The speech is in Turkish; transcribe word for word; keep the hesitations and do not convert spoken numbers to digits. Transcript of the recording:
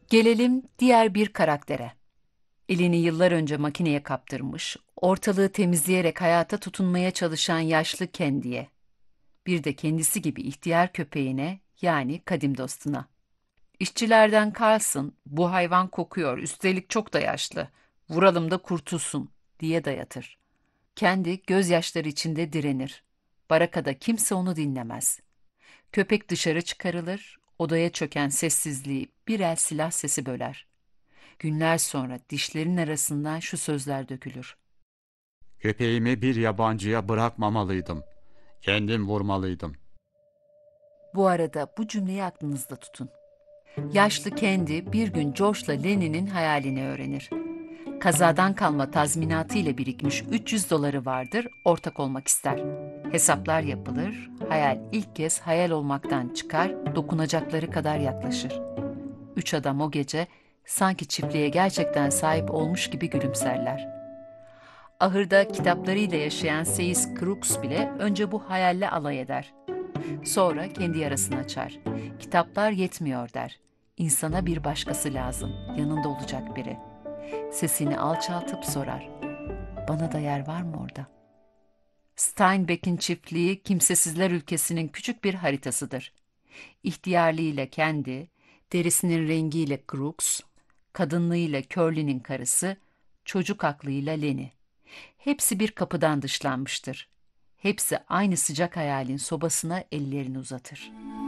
Gelelim diğer bir karaktere. Elini yıllar önce makineye kaptırmış, ortalığı temizleyerek hayata tutunmaya çalışan yaşlı Candy'ye. Bir de kendisi gibi ihtiyar köpeğine, yani kadim dostuna. İşçilerden Carlson, bu hayvan kokuyor, üstelik çok da yaşlı. Vuralım da kurtulsun, diye dayatır. Kendi gözyaşları içinde direnir. Barakada kimse onu dinlemez. Köpek dışarı çıkarılır, odaya çöken sessizliği bir el silah sesi böler. Günler sonra dişlerin arasından şu sözler dökülür. Köpeğimi bir yabancıya bırakmamalıydım. Kendim vurmalıydım. Bu arada bu cümleyi aklınızda tutun. Yaşlı Kendi bir gün George'la Lenny'nin hayalini öğrenir. Kazadan kalma tazminatı ile birikmiş üç yüz doları vardır, ortak olmak ister. Hesaplar yapılır, hayal ilk kez hayal olmaktan çıkar, dokunacakları kadar yaklaşır. Üç adam o gece sanki çiftliğe gerçekten sahip olmuş gibi gülümserler. Ahırda kitaplarıyla yaşayan Seyis Crooks bile önce bu hayalle alay eder. Sonra kendi yarasını açar. Kitaplar yetmiyor der. İnsana bir başkası lazım, yanında olacak biri. Sesini alçaltıp sorar. Bana da yer var mı orada? Steinbeck'in çiftliği kimsesizler ülkesinin küçük bir haritasıdır. İhtiyarlığıyla kendi, derisinin rengiyle Crooks, kadınlığıyla Curly'nin karısı, çocuk aklıyla Lenny. Hepsi bir kapıdan dışlanmıştır. Hepsi aynı sıcak hayalin sobasına ellerini uzatır.